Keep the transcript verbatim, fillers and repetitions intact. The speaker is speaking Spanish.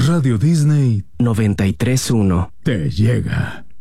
Radio Disney noventa y tres punto uno. te llega.